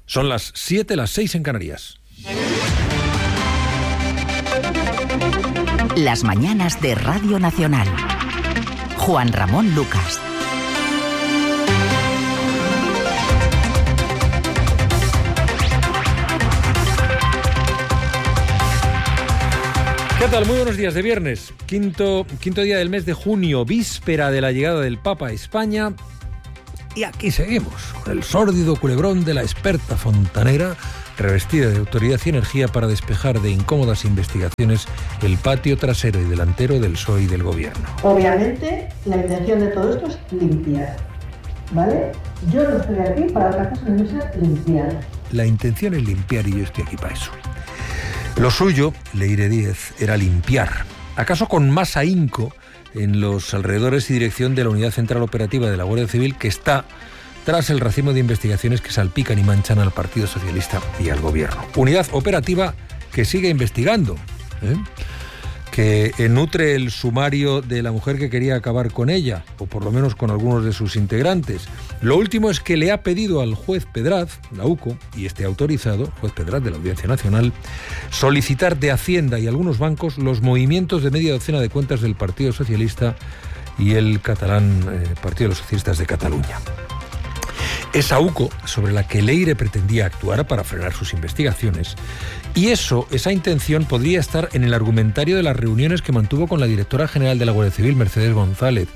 Son las 7, las 6 en Canarias. Las mañanas de Radio Nacional. Juan Ramón Lucas. ¿Qué tal? Muy buenos días de viernes. Quinto día del mes de junio, víspera de la llegada del Papa a España. Y aquí seguimos, con el sórdido culebrón de la experta fontanera, revestida de autoridad y energía para despejar de incómodas investigaciones el patio trasero y delantero del PSOE y del Gobierno. Obviamente, la intención de todo esto es limpiar, ¿vale? Yo no estoy aquí para otra cosa que no sea limpiar. La intención es limpiar y yo estoy aquí para eso. Lo suyo, Leire Díez, era limpiar. ¿Acaso con más ahínco en los alrededores y dirección de la Unidad Central Operativa de la Guardia Civil, que está tras el racimo de investigaciones que salpican y manchan al Partido Socialista y al Gobierno? Unidad operativa que sigue investigando, que nutre el sumario de la mujer que quería acabar con ella, o por lo menos con algunos de sus integrantes. Lo último es que le ha pedido al juez Pedraz, la UCO, y este autorizado, juez Pedraz de la Audiencia Nacional, solicitar de Hacienda y algunos bancos los movimientos de media docena de cuentas del Partido Socialista y el catalán Partido de los Socialistas de Cataluña. Esa UCO sobre la que Leire pretendía actuar para frenar sus investigaciones. Y esa intención podría estar en el argumentario de las reuniones que mantuvo con la directora general de la Guardia Civil, Mercedes González,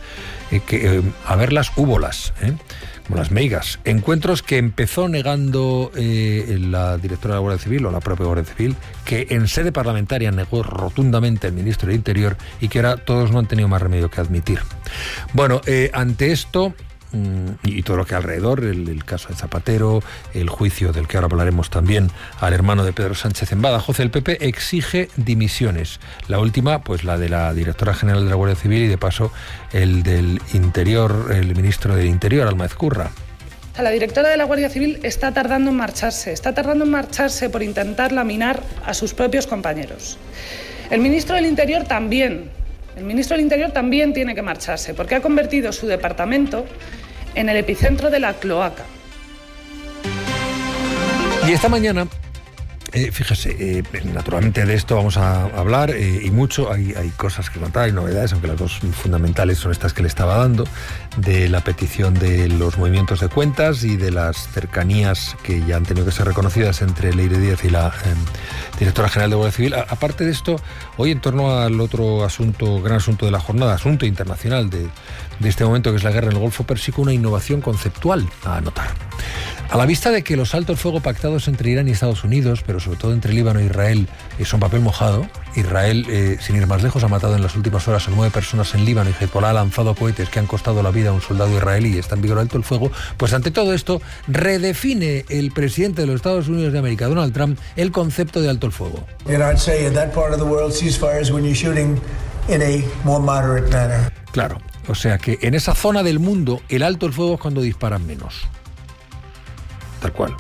a verlas húbolas, como las meigas. Encuentros que empezó negando la directora de la Guardia Civil, o la propia Guardia Civil, que en sede parlamentaria negó rotundamente el ministro del Interior y que ahora todos no han tenido más remedio que admitir. Bueno, ante esto y todo lo que alrededor, el caso de Zapatero, el juicio del que ahora hablaremos también al hermano de Pedro Sánchez en Badajoz, el PP exige dimisiones. La última, pues la de la directora general de la Guardia Civil y de paso el del Interior, el ministro del Interior, Alma Ezcurra. La directora de la Guardia Civil está tardando en marcharse por intentar laminar a sus propios compañeros. El ministro del Interior también tiene que marcharse porque ha convertido su departamento en el epicentro de la cloaca. Y esta mañana, fíjese, naturalmente de esto vamos a hablar y mucho. Hay cosas que contar, hay novedades, aunque las dos fundamentales son estas que le estaba dando, de la petición de los movimientos de cuentas y de las cercanías que ya han tenido que ser reconocidas entre Leire Díez y la directora general de Guardia Civil. Aparte de esto, hoy en torno al otro asunto, gran asunto de la jornada, asunto internacional de este momento, que es la guerra en el Golfo Pérsico, una innovación conceptual a anotar. A la vista de que los altos el fuego pactados entre Irán y Estados Unidos, pero sobre todo entre Líbano e Israel, son papel mojado. Israel, sin ir más lejos, ha matado en las últimas horas a 9 personas en Líbano y Hezbollah ha lanzado cohetes que han costado la vida a un soldado israelí y está en vigor alto el fuego. Pues ante todo esto, redefine el presidente de los Estados Unidos de América, Donald Trump, el concepto de alto el fuego. Claro, o sea que en esa zona del mundo el alto el fuego es cuando disparan menos. Tal cual.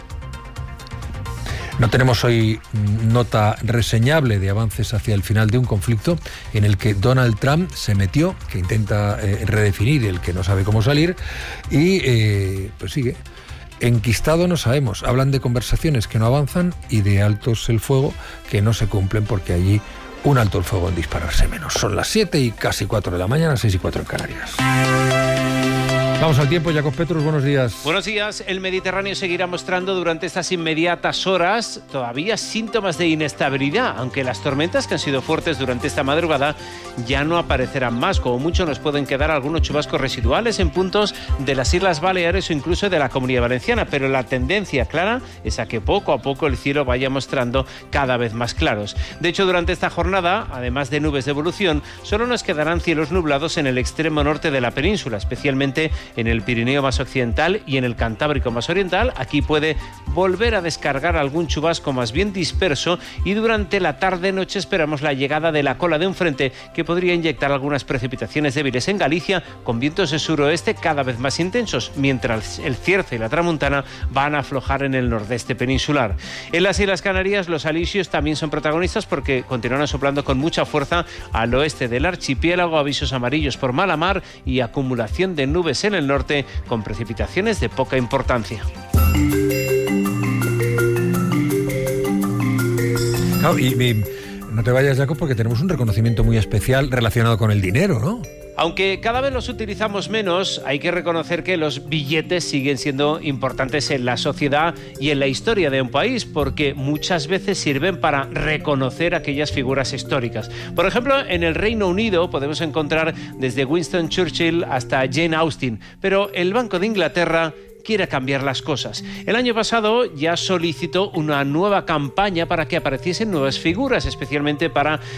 No tenemos hoy nota reseñable de avances hacia el final de un conflicto en el que Donald Trump se metió, que intenta redefinir el que no sabe cómo salir, y pues sigue. Enquistado no sabemos. Hablan de conversaciones que no avanzan y de altos el fuego que no se cumplen porque allí un alto el fuego en dispararse menos. Son las 7 y casi 4 de la mañana, 6 y 4 en Canarias. Vamos al tiempo, Jacob Petrus, buenos días. Buenos días. El Mediterráneo seguirá mostrando durante estas inmediatas horas todavía síntomas de inestabilidad, aunque las tormentas que han sido fuertes durante esta madrugada ya no aparecerán más. Como mucho nos pueden quedar algunos chubascos residuales en puntos de las Islas Baleares o incluso de la Comunidad Valenciana, pero la tendencia clara es a que poco a poco el cielo vaya mostrando cada vez más claros. De hecho, durante esta jornada, además de nubes de evolución, solo nos quedarán cielos nublados en el extremo norte de la península, especialmente en el Pirineo más occidental y en el Cantábrico más oriental. Aquí puede volver a descargar algún chubasco más bien disperso y durante la tarde-noche esperamos la llegada de la cola de un frente que podría inyectar algunas precipitaciones débiles en Galicia con vientos de suroeste cada vez más intensos, mientras el Cierzo y la Tramuntana van a aflojar en el nordeste peninsular. En las Islas Canarias los alisios también son protagonistas porque continuarán soplando con mucha fuerza al oeste del archipiélago, avisos amarillos por mala mar y acumulación de nubes en el norte con precipitaciones de poca importancia. Claro, y no te vayas, Jacob, porque tenemos un reconocimiento muy especial relacionado con el dinero, ¿no? Aunque cada vez los utilizamos menos, hay que reconocer que los billetes siguen siendo importantes en la sociedad y en la historia de un país, porque muchas veces sirven para reconocer aquellas figuras históricas. Por ejemplo, en el Reino Unido podemos encontrar desde Winston Churchill hasta Jane Austen, pero el Banco de Inglaterra quiere cambiar las cosas. El año pasado ya solicitó una nueva campaña para que apareciesen nuevas figuras, especialmente para